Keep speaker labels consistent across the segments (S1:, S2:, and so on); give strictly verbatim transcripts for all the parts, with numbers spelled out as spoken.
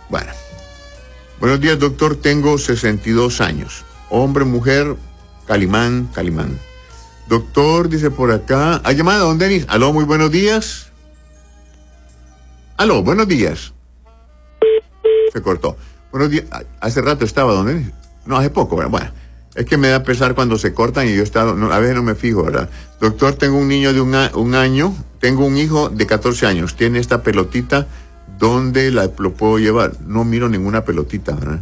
S1: Bueno. Buenos días, doctor. Tengo sesenta y dos años. Hombre, mujer, Calimán, Calimán. Doctor, dice por acá. ¿Ha llamado, don Denis? Aló, muy buenos días. Aló, buenos días. Se cortó. Buenos días. Hace rato estaba, don Denis. No, hace poco, ¿verdad? Bueno, es que me da pesar cuando se cortan y yo he estado, no, a veces no me fijo, ¿verdad? Doctor, tengo un niño de un, a, un año, tengo un hijo de catorce años, tiene esta pelotita, ¿dónde la, lo puedo llevar? No miro ninguna pelotita, ¿verdad?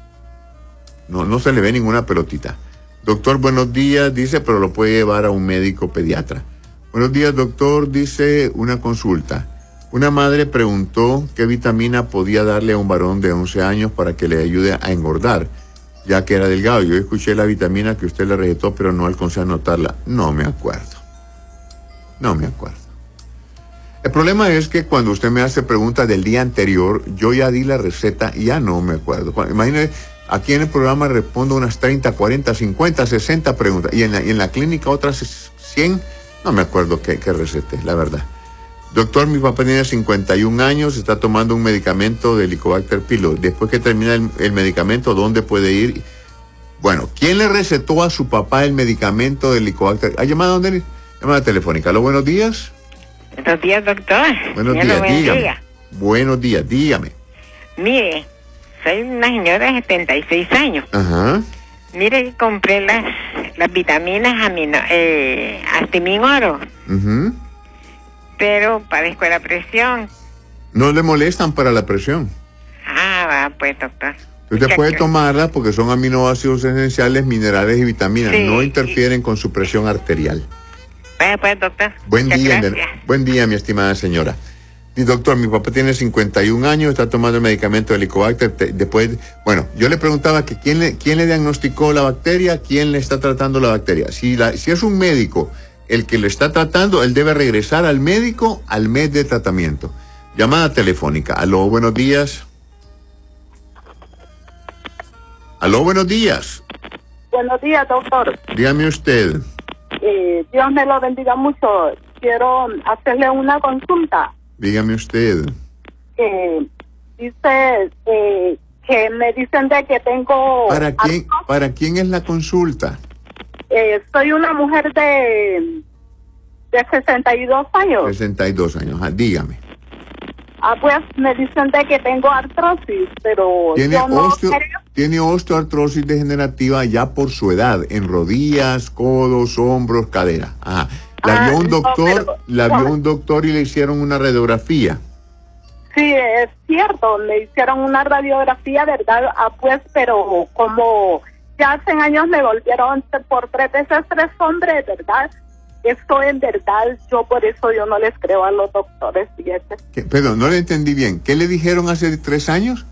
S1: No, no se le ve ninguna pelotita. Doctor, buenos días, dice, pero lo puede llevar a un médico pediatra. Buenos días, doctor, dice, una consulta. Una madre preguntó qué vitamina podía darle a un varón de once años para que le ayude a engordar, ya que era delgado. Yo escuché la vitamina que usted le recetó, pero no alcancé a anotarla. No me acuerdo. No me acuerdo. El problema es que cuando usted me hace preguntas del día anterior, yo ya di la receta y ya no me acuerdo. Imagínese, aquí en el programa respondo unas treinta, cuarenta, cincuenta, sesenta preguntas. Y en la, y en la clínica otras cien, no me acuerdo qué, qué receté, la verdad. Doctor, mi papá tiene cincuenta y un años, está tomando un medicamento de Helicobacter pylori. Después que termina el, el medicamento, ¿dónde puede ir? Bueno, ¿quién le recetó a su papá el medicamento de Helicobacter? ¿Ha llamado a dónde? Llamada telefónica. ¿Aló, buenos días?
S2: Buenos días, doctor.
S1: Buenos días, dígame. Buenos días, dígame.
S2: Mire, soy una señora de setenta y seis años.
S1: Ajá.
S2: Mire, compré las, las vitaminas amino, eh, Astimin Oro.
S1: Uh-huh.
S2: Pero padezco la presión.
S1: ¿No le molestan para la presión?
S2: Ah, va, pues, doctor.
S1: Usted puede tomarlas porque son aminoácidos esenciales, minerales y vitaminas. Sí, no interfieren y... con su presión arterial.
S2: Vaya, pues, doctor.
S1: Buen día, mi, buen día, mi estimada señora. Y doctor, mi papá tiene cincuenta y un años, está tomando el medicamento de Helicobacter. Te, después, bueno, yo le preguntaba que quién le, quién le diagnosticó la bacteria, quién le está tratando la bacteria. Si, la, si es un médico el que le está tratando, él debe regresar al médico al mes de tratamiento. Llamada telefónica. Aló, buenos días. Aló, buenos días.
S3: Buenos días, doctor.
S1: Dígame usted.
S3: Eh, Dios me lo bendiga mucho. Quiero hacerle una consulta.
S1: Dígame usted.
S3: Eh, dice eh, que me dicen de que tengo...
S1: ¿Para quién, ¿para quién es la consulta?
S3: Eh, soy una mujer de, de sesenta y dos años.
S1: sesenta y dos años, ah, dígame.
S3: Ah, pues me dicen de que tengo artrosis, pero
S1: ¿Tiene,
S3: yo no
S1: osteo,
S3: creo...
S1: tiene osteoartrosis degenerativa ya por su edad, en rodillas, codos, hombros, cadera. Ajá. La
S3: ah,
S1: vio un doctor,
S3: no, pero,
S1: la vio un doctor y le hicieron una radiografía.
S3: Sí, es cierto, me hicieron una radiografía, ¿verdad? Ah, pues, pero como ya hace años me volvieron por tres veces tres hombres, ¿verdad? Esto en verdad, yo por eso yo no les creo a los doctores.
S1: ¿Qué? Perdón, no le entendí bien. ¿Qué le dijeron hace tres años?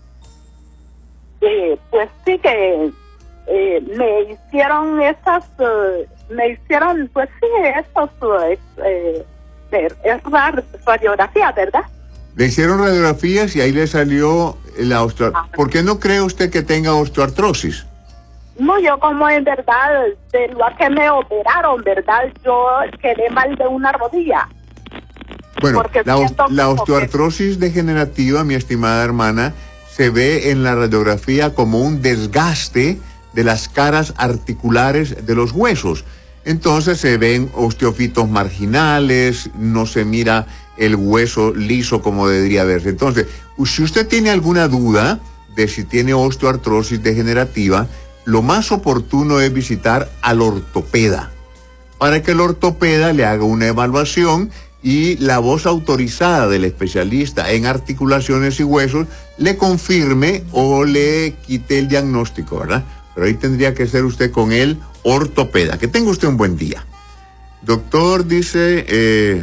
S3: Eh, pues sí que eh, me hicieron esas, uh, me hicieron, pues sí, esas, uh, eh, es radiografía, ¿verdad?
S1: Le hicieron radiografías y ahí le salió la osteoartrosis. ¿Por qué no cree usted que tenga osteoartrosis?
S3: No, yo como en verdad, de lo que me operaron, ¿verdad? Yo quedé mal de una rodilla.
S1: Bueno, la, la osteoartrosis que... degenerativa, mi estimada hermana, se ve en la radiografía como un desgaste de las caras articulares de los huesos. Entonces se ven osteofitos marginales, no se mira el hueso liso como debería verse. Entonces, si usted tiene alguna duda de si tiene osteoartrosis degenerativa, lo más oportuno es visitar al ortopeda, para que el ortopeda le haga una evaluación y la voz autorizada del especialista en articulaciones y huesos le confirme o le quite el diagnóstico, ¿verdad? Pero ahí tendría que ser usted con el ortopeda. Que tenga usted un buen día. Doctor, dice, eh,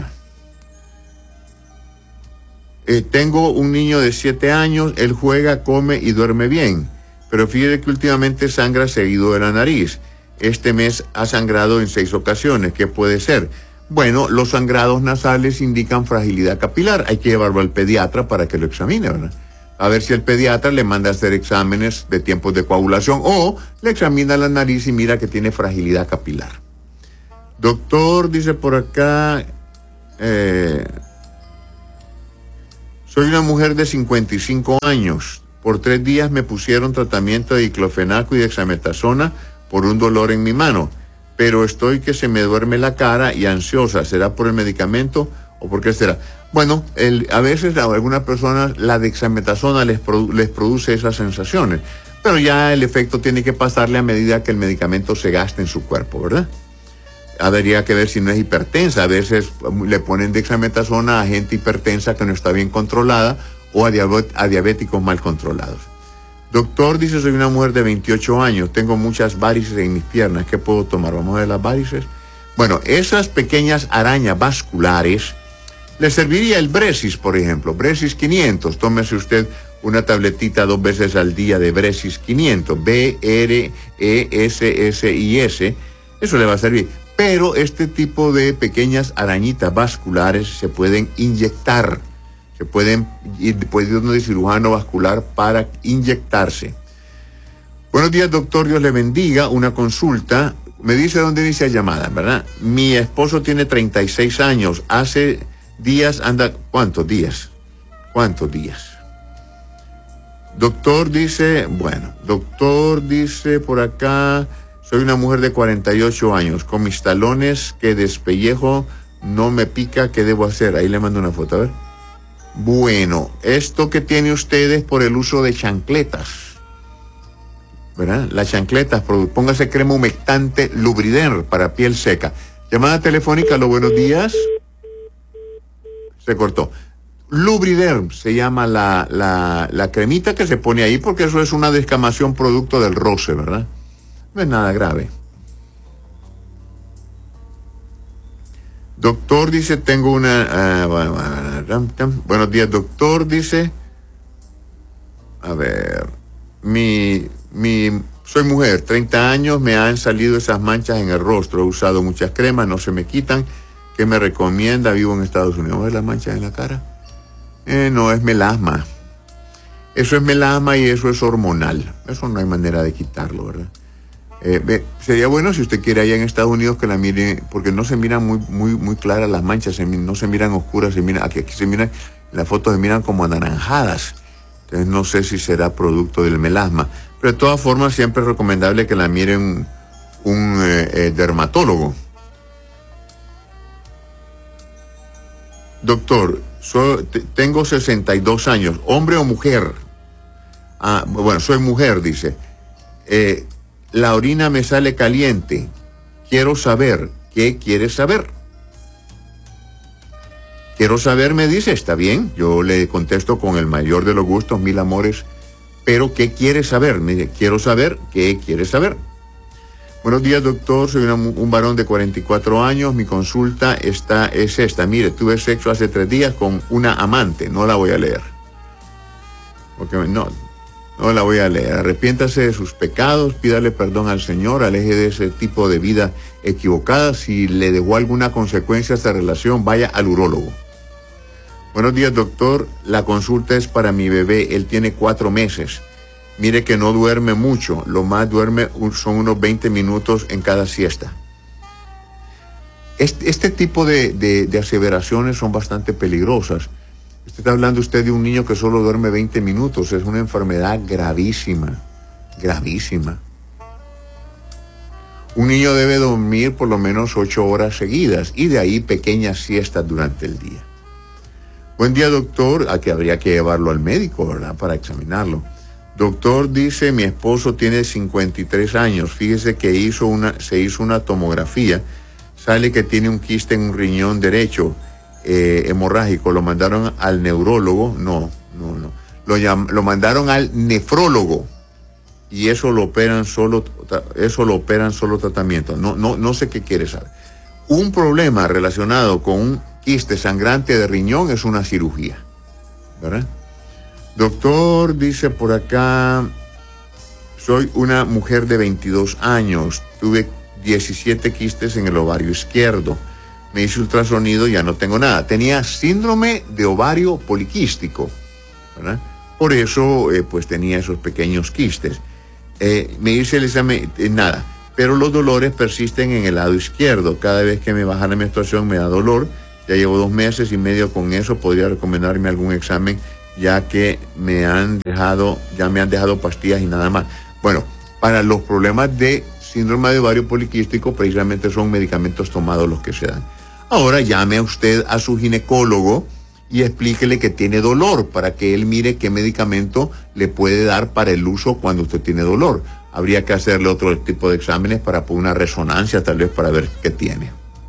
S1: eh, tengo un niño de siete años, él juega, come y duerme bien, pero fíjate que últimamente sangra seguido de la nariz. Este mes ha sangrado en seis ocasiones. ¿Qué puede ser? Bueno, los sangrados nasales indican fragilidad capilar. Hay que llevarlo al pediatra para que lo examine, ¿verdad? A ver si el pediatra le manda a hacer exámenes de tiempos de coagulación o le examina la nariz y mira que tiene fragilidad capilar. Doctor, dice por acá, eh, Soy una mujer de cincuenta y cinco años. Por tres días me pusieron tratamiento de diclofenaco y dexametasona por un dolor en mi mano, pero estoy que se me duerme la cara y ansiosa. ¿Será por el medicamento o por qué será? Bueno, el, a veces a algunas personas la dexametasona les, produ, les produce esas sensaciones, pero ya el efecto tiene que pasarle a medida que el medicamento se gaste en su cuerpo, ¿verdad? Habría que ver si no es hipertensa. A veces le ponen dexametasona a gente hipertensa que no está bien controlada o a, diabet, a diabéticos mal controlados. Doctor, dice, soy una mujer de veintiocho años, tengo muchas varices en mis piernas, ¿qué puedo tomar? Vamos a ver las varices. Bueno, esas pequeñas arañas vasculares, le serviría el Bresis, por ejemplo, Bresis quinientos, tómese usted una tabletita dos veces al día de Bresis quinientos, B R E S S I S, eso le va a servir. Pero este tipo de pequeñas arañitas vasculares se pueden inyectar. Se pueden ir puede uno de cirujano vascular para inyectarse. Buenos días, doctor, Dios le bendiga. Una consulta. Me dice dónde inicia llamada, ¿verdad? Mi esposo tiene treinta y seis años. Hace días anda... ¿Cuántos días? ¿Cuántos días? Doctor dice... Bueno, doctor dice por acá... Soy una mujer de cuarenta y ocho años. Con mis talones que despellejo no me pica. ¿Qué debo hacer? Ahí le mando una foto, a ver. Bueno, esto que tiene ustedes por el uso de chancletas, ¿verdad? Las chancletas, póngase crema humectante Lubriderm para piel seca. Llamada telefónica, los buenos días. Se cortó. Lubriderm se llama la, la, la cremita que se pone ahí porque eso es una descamación producto del roce, ¿verdad? No es nada grave. Doctor, dice, tengo una... Uh, bueno, bueno, buenos días, doctor, dice... A ver... Mi... mi soy mujer, treinta años, me han salido esas manchas en el rostro. He usado muchas cremas, no se me quitan. ¿Qué me recomienda? Vivo en Estados Unidos. ¿Ves las manchas en la cara? Eh, no, es melasma. Eso es melasma y eso es hormonal. Eso no hay manera de quitarlo, ¿verdad? Eh, ve, sería bueno si usted quiere allá en Estados Unidos que la mire, porque no se miran muy muy muy claras las manchas, se, no se miran oscuras, se miran, aquí, aquí se miran, en la foto se miran como anaranjadas. Entonces no sé si será producto del melasma. Pero de todas formas siempre es recomendable que la miren un, un eh, eh, dermatólogo. Doctor, soy, tengo sesenta y dos años, ¿hombre o mujer? Ah, bueno, soy mujer, dice. Eh, La orina me sale caliente. Quiero saber. ¿Qué quieres saber? Quiero saber, me dice, está bien. Yo le contesto con el mayor de los gustos, mil amores. Pero, ¿qué quieres saber? Me dice, quiero saber. ¿Qué quieres saber? Buenos días, doctor. Soy una, un varón de cuarenta y cuatro años. Mi consulta está, es esta. Mire, tuve sexo hace tres días con una amante. No la voy a leer. Porque no... No la voy a leer. Arrepiéntase de sus pecados, pídale perdón al Señor, aleje de ese tipo de vida equivocada. Si le dejó alguna consecuencia a esta relación, vaya al urólogo. Buenos días, doctor. La consulta es para mi bebé. Él tiene cuatro meses. Mire que no duerme mucho. Lo más duerme son unos veinte minutos en cada siesta. Este, este tipo de, de, de aseveraciones son bastante peligrosas. Está hablando usted de un niño que solo duerme veinte minutos. Es una enfermedad gravísima, gravísima. Un niño debe dormir por lo menos ocho horas seguidas y de ahí pequeñas siestas durante el día. Buen día, doctor. Aquí habría que llevarlo al médico, ¿verdad? Para examinarlo. Doctor, dice, mi esposo tiene cincuenta y tres años. Fíjese que hizo una, se hizo una tomografía. Sale que tiene un quiste en un riñón derecho. Eh, hemorrágico, lo mandaron al neurólogo, no, no, no, lo, llam, lo mandaron al nefrólogo y eso lo operan solo, eso lo operan solo tratamiento, no, no, no sé qué quiere saber. Un problema relacionado con un quiste sangrante de riñón es una cirugía, ¿verdad? Doctor, dice por acá, soy una mujer de veintidós años, tuve diecisiete quistes en el ovario izquierdo. Me hice ultrasonido y ya no tengo nada. Tenía síndrome de ovario poliquístico, ¿verdad? Por eso, eh, pues tenía esos pequeños quistes. Eh, me hice el examen, eh, nada. Pero los dolores persisten en el lado izquierdo. Cada vez que me baja la menstruación me da dolor Ya llevo dos meses y medio con eso. ¿Podría recomendarme algún examen? Ya que me han dejado, ya me han dejado pastillas y nada más. Bueno, para los problemas de síndrome de ovario poliquístico, precisamente son medicamentos tomados los que se dan. Ahora llame a usted a su ginecólogo y explíquele que tiene dolor para que él mire qué medicamento le puede dar para el uso cuando usted tiene dolor. Habría que hacerle otro tipo de exámenes para poner una resonancia, tal vez para ver qué tiene.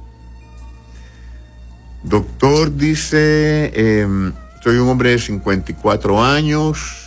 S1: Doctor dice, eh, soy un hombre de cincuenta y cuatro años.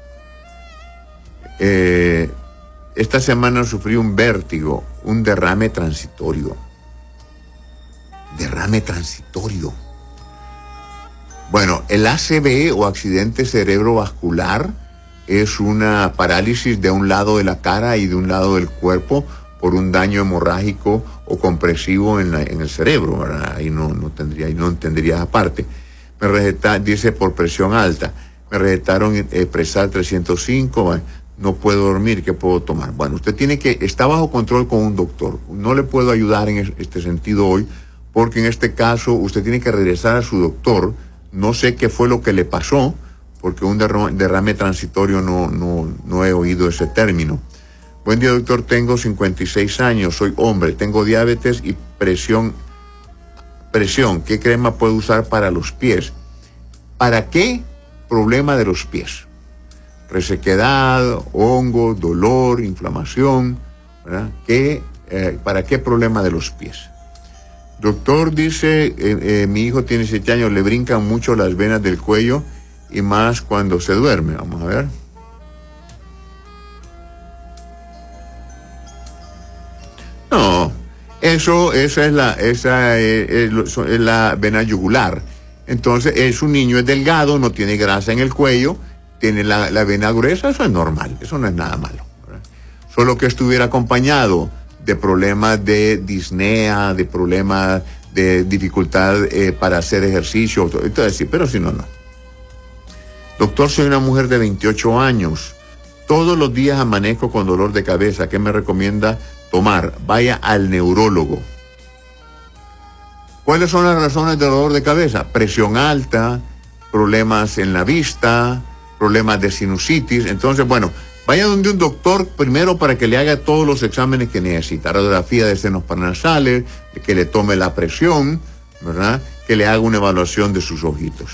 S1: Eh, esta semana sufrí un vértigo, un derrame transitorio. Derrame transitorio. Bueno, el A C V o accidente cerebrovascular es una parálisis de un lado de la cara y de un lado del cuerpo por un daño hemorrágico o compresivo en, la, en el cerebro, ¿verdad? Ahí no, no tendría, ahí no entenderías aparte. Me receta, dice por presión alta. Me recetaron eh, Presal trescientos cinco, bueno, no puedo dormir, ¿qué puedo tomar? Bueno, usted tiene que, está bajo control con un doctor. No le puedo ayudar en este sentido hoy, porque en este caso usted tiene que regresar a su doctor. No sé qué fue lo que le pasó, porque un derrame, derrame transitorio no, no, no he oído ese término. Buen día, doctor. Tengo cincuenta y seis años, soy hombre, tengo diabetes y presión. Presión, ¿qué crema puedo usar para los pies? ¿Para qué problema de los pies? Resequedad, hongo, dolor, inflamación, ¿verdad? ¿Qué, eh, ¿Para qué problema de los pies? Doctor dice, eh, eh, mi hijo tiene siete años, le brincan mucho las venas del cuello y más cuando se duerme. Vamos a ver. No, eso, esa es la, esa es, es, es la vena yugular. Entonces, es un niño, es delgado, no tiene grasa en el cuello, tiene la, la vena gruesa, eso es normal, eso no es nada malo, ¿verdad? Solo que estuviera acompañado de problemas de disnea, de problemas de dificultad eh, para hacer ejercicio, entonces sí, pero si no, no. Doctor, soy una mujer de veintiocho años. Todos los días amanezco con dolor de cabeza. ¿Qué me recomienda tomar? Vaya al neurólogo. ¿Cuáles son las razones del dolor de cabeza? Presión alta, problemas en la vista, problemas de sinusitis. Entonces, bueno, vaya donde un doctor primero para que le haga todos los exámenes que necesita. Radiografía de senos paranasales, que le tome la presión, ¿verdad? Que le haga una evaluación de sus ojitos.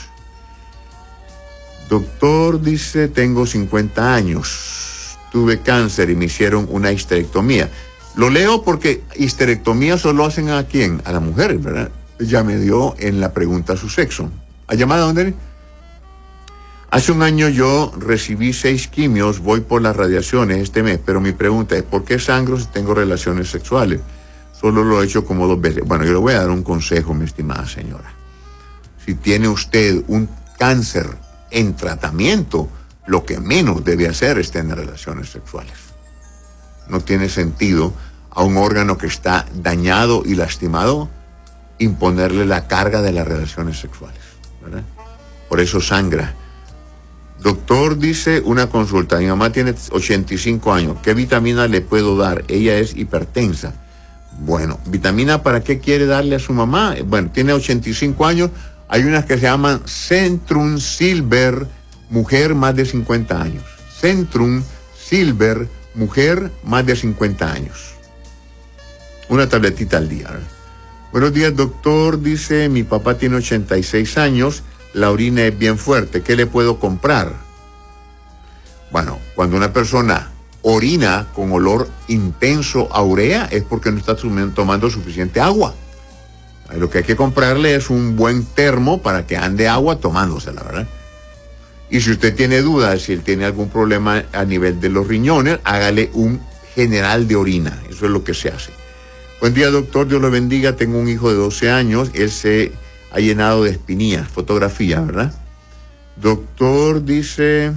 S1: Doctor dice, tengo cincuenta años, tuve cáncer y me hicieron una histerectomía. Lo leo porque histerectomía solo hacen a quién, a la mujer, ¿verdad? Ya me dio en la pregunta su sexo. ¿Ha llamado a dónde? Hace un año yo recibí seis quimios, voy por las radiaciones este mes, pero mi pregunta es, ¿por qué sangro si tengo relaciones sexuales? Solo lo he hecho como dos veces. Bueno, yo le voy a dar un consejo, mi estimada señora. Si tiene usted un cáncer en tratamiento, lo que menos debe hacer es tener relaciones sexuales. No tiene sentido a un órgano que está dañado y lastimado imponerle la carga de las relaciones sexuales, ¿verdad? Por eso sangra. Doctor dice, una consulta, mi mamá tiene ochenta y cinco años, ¿qué vitamina le puedo dar? Ella es hipertensa. Bueno, ¿vitamina para qué quiere darle a su mamá? Bueno, tiene ochenta y cinco años, hay unas que se llaman Centrum Silver, mujer más de cincuenta años. Centrum Silver, mujer más de cincuenta años. Una tabletita al día, ¿verdad? Buenos días, doctor. Dice, mi papá tiene ochenta y seis años, la orina es bien fuerte, ¿qué le puedo comprar? Bueno, cuando una persona orina con olor intenso a urea es porque no está tomando suficiente agua. Lo que hay que comprarle es un buen termo para que ande agua tomándosela, ¿verdad? Y si usted tiene dudas, si él tiene algún problema a nivel de los riñones, hágale un general de orina. Eso es lo que se hace. Buen día, doctor. Dios lo bendiga. Tengo un hijo de doce años. Él se ha llenado de espinillas. Fotografía, ¿verdad? Doctor dice,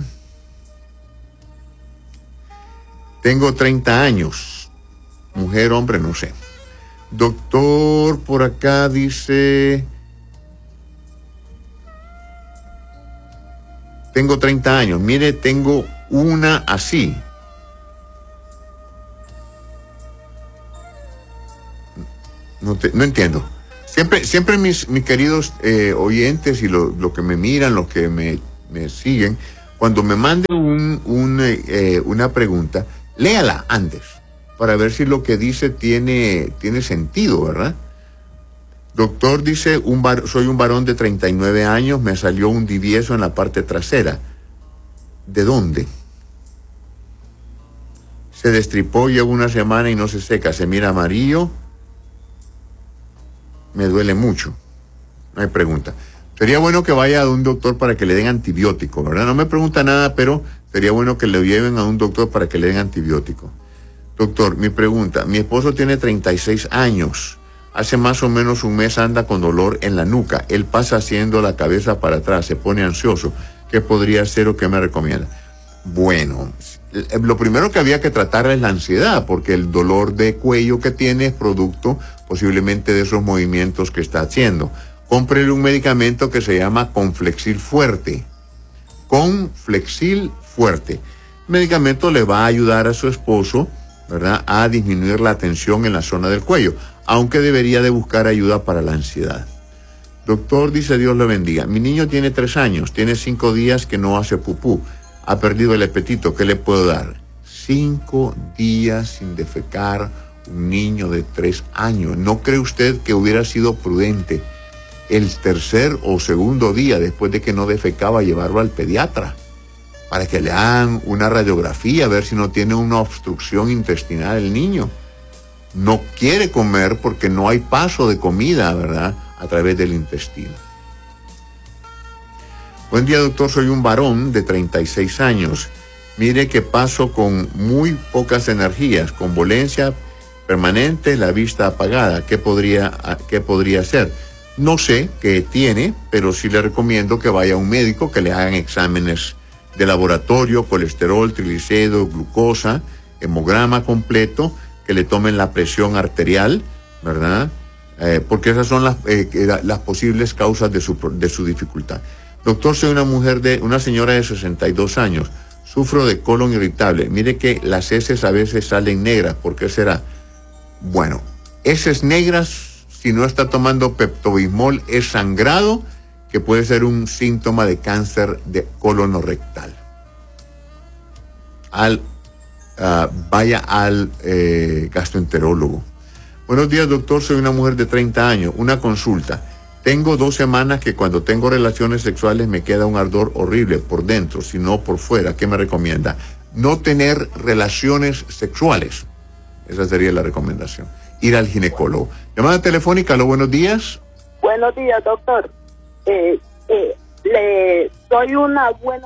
S1: tengo treinta años. Mujer, hombre, no sé. Doctor, por acá dice, tengo treinta años, mire, tengo una así. No, te, no entiendo. Siempre, siempre mis, mis queridos eh, oyentes y los lo que me miran, los que me, me siguen, cuando me manden un, un, eh, una pregunta, léala antes, para ver si lo que dice tiene, tiene sentido, ¿verdad? Doctor dice, un var, soy un varón de treinta y nueve años, me salió un divieso en la parte trasera. ¿De dónde? Se destripó, llevo una semana y no se seca, se mira amarillo. Me duele mucho. No hay pregunta. Sería bueno que vaya a un doctor para que le den antibiótico, ¿verdad? No me pregunta nada, pero sería bueno que le lleven a un doctor para que le den antibiótico. Doctor, mi pregunta, mi esposo tiene treinta y seis años. Hace más o menos un mes anda con dolor en la nuca. Él pasa haciendo la cabeza para atrás, se pone ansioso. ¿Qué podría hacer o qué me recomienda? Bueno, lo primero que había que tratar es la ansiedad, porque el dolor de cuello que tiene es producto posiblemente de esos movimientos que está haciendo. Cómprele un medicamento que se llama Conflexil Fuerte. Conflexil Fuerte. El medicamento le va a ayudar a su esposo, ¿verdad?, a disminuir la tensión en la zona del cuello, aunque debería de buscar ayuda para la ansiedad. Doctor, dice, Dios lo bendiga. Mi niño tiene tres años, tiene cinco días que no hace pupú. Ha perdido el apetito, ¿qué le puedo dar? Cinco días sin defecar un niño de tres años. ¿No cree usted que hubiera sido prudente el tercer o segundo día después de que no defecaba llevarlo al pediatra para que le hagan una radiografía a ver si no tiene una obstrucción intestinal el niño? No quiere comer porque no hay paso de comida, ¿verdad?, a través del intestino. Buen día, doctor, soy un varón de treinta y seis años. Mire que paso con muy pocas energías, convulsión permanente, la vista apagada. ¿Qué podría, qué podría hacer? No sé qué tiene, pero sí le recomiendo que vaya a un médico, que le hagan exámenes de laboratorio, colesterol, triglicéridos, glucosa, hemograma completo, que le tomen la presión arterial, ¿verdad? Eh, porque esas son las, eh, las posibles causas de su, de su dificultad. Doctor, soy una mujer de, una señora de sesenta y dos años, sufro de colon irritable. Mire que las heces a veces salen negras, ¿por qué será? Bueno, heces negras, si no está tomando Pepto-Bismol, es sangrado, que puede ser un síntoma de cáncer de colon rectal. Al, uh, vaya al eh, gastroenterólogo. Buenos días, doctor, soy una mujer de treinta años, una consulta. Tengo dos semanas que cuando tengo relaciones sexuales me queda un ardor horrible por dentro, si no por fuera. ¿Qué me recomienda? No tener relaciones sexuales. Esa sería la recomendación. Ir al ginecólogo. Llamada telefónica, aló, buenos días.
S3: Buenos días, doctor. Eh, eh, le doy una buena...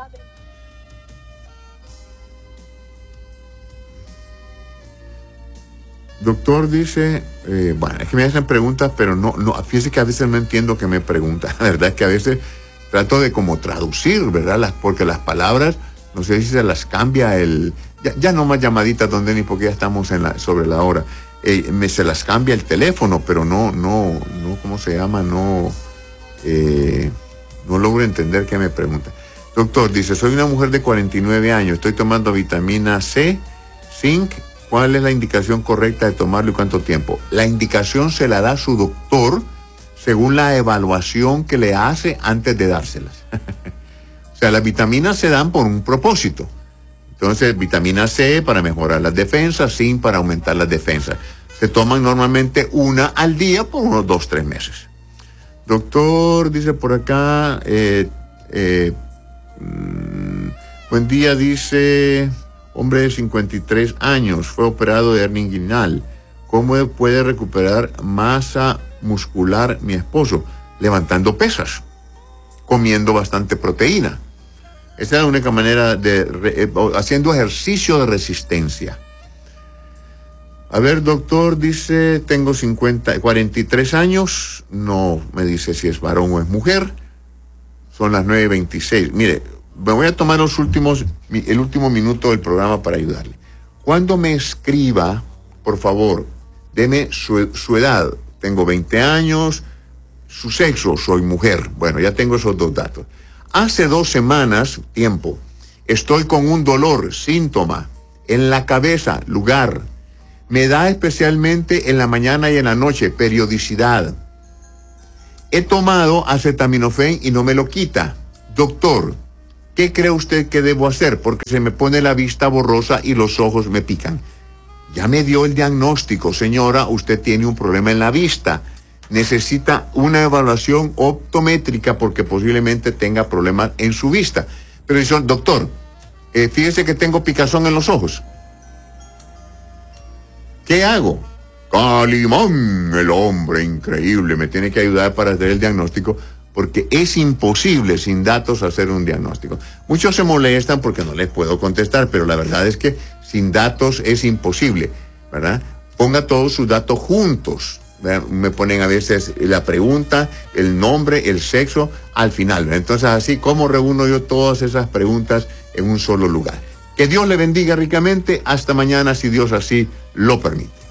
S1: Doctor dice, eh, bueno, es que me hacen preguntas, pero no, no, fíjese que a veces no entiendo qué me pregunta. La verdad es que a veces trato de como traducir, ¿verdad? Las, porque las palabras, no sé si se las cambia el... Ya, ya no más llamaditas, donde ni porque ya estamos en la, sobre la hora. Eh, me se las cambia el teléfono, pero no, no, no, ¿cómo se llama? No, eh, no logro entender qué me pregunta. Doctor, dice, soy una mujer de cuarenta y nueve años, estoy tomando vitamina C, zinc. ¿Cuál es la indicación correcta de tomarlo y cuánto tiempo? La indicación se la da su doctor según la evaluación que le hace antes de dárselas. O sea, las vitaminas se dan por un propósito. Entonces, vitamina C para mejorar las defensas, zinc para aumentar las defensas. Se toman normalmente una al día por unos dos, tres meses. Doctor, dice por acá, eh, eh, mmm, buen día, dice... Hombre de cincuenta y tres años, fue operado de hernia inguinal. ¿Cómo puede recuperar masa muscular mi esposo? Levantando pesas, comiendo bastante proteína. Esa es la única manera de... Re, haciendo ejercicio de resistencia. A ver, doctor, dice, tengo cincuenta, cuarenta y tres años. No me dice si es varón o es mujer. Son las nueve veintiséis. Mire, me voy a tomar los últimos, el último minuto del programa para ayudarle. Cuando me escriba, por favor, deme su, su edad. Tengo veinte años, su sexo, soy mujer. Bueno, ya tengo esos dos datos. Hace dos semanas, tiempo, estoy con un dolor, síntoma, en la cabeza, lugar. Me da especialmente en la mañana y en la noche, periodicidad. he tomado acetaminofén y no me lo quita. Doctor, ¿qué cree usted que debo hacer? Porque se me pone la vista borrosa y los ojos me pican. Ya me dio el diagnóstico, señora, usted tiene un problema en la vista. Necesita una evaluación optométrica porque posiblemente tenga problemas en su vista. Pero dice, doctor, eh, fíjese que tengo picazón en los ojos. ¿Qué hago? Calimán, el hombre increíble, me tiene que ayudar para hacer el diagnóstico, porque es imposible sin datos hacer un diagnóstico. Muchos se molestan porque no les puedo contestar, pero la verdad es que sin datos es imposible, ¿verdad? Ponga todos sus datos juntos, ¿verdad? Me ponen a veces la pregunta, el nombre, el sexo, al final, ¿verdad? Entonces, así, ¿cómo reúno yo todas esas preguntas en un solo lugar? Que Dios le bendiga ricamente. Hasta mañana, si Dios así lo permite.